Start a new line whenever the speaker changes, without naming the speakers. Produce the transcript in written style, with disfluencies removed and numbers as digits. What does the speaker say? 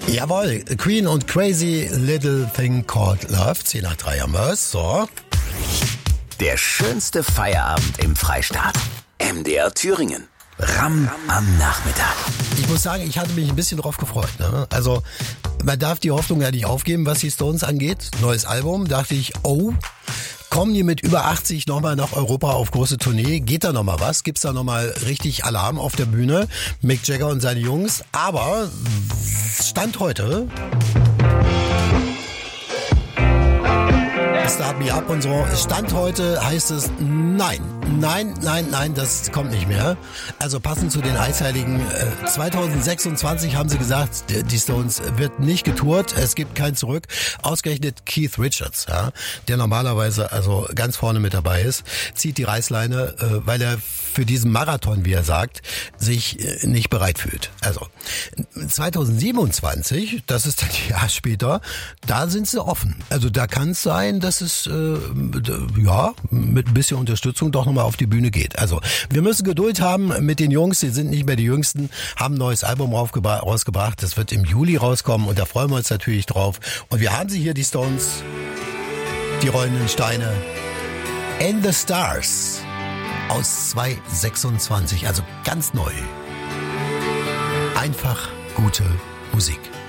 Jawohl, Queen und Crazy Little Thing Called Love. 10 nach 3 haben wir's. So.
Der schönste Feierabend im Freistaat. MDR Thüringen. Ram am Nachmittag.
Ich muss sagen, ich hatte mich ein bisschen drauf gefreut. Ne? Also, man darf die Hoffnung ja nicht aufgeben, was die Stones angeht. Neues Album, dachte ich, kommen die mit über 80 nochmal nach Europa auf große Tournee? Geht da nochmal was? Gibt's da nochmal richtig Alarm auf der Bühne? Mick Jagger und seine Jungs. Aber Stand heute... Start Me Up und so. Stand heute heißt es nein, das kommt nicht mehr. Also passend zu den Eisheiligen 2026 haben sie gesagt, die Stones wird nicht getourt, es gibt kein Zurück. Ausgerechnet Keith Richards, ja, der normalerweise also ganz vorne mit dabei ist, zieht die Reißleine, weil er für diesen Marathon, wie er sagt, sich nicht bereit fühlt. Also 2027, das ist dann ein Jahr später, da sind sie offen. Also da kann es sein, dass es mit ein bisschen Unterstützung doch nochmal auf die Bühne geht. Also wir müssen Geduld haben mit den Jungs, die sind nicht mehr die Jüngsten, haben ein neues Album rausgebracht, das wird im Juli rauskommen und da freuen wir uns natürlich drauf. Und wir haben sie hier, die Stones, die rollenden Steine, And the Stars aus 2026, also ganz neu. Einfach gute Musik.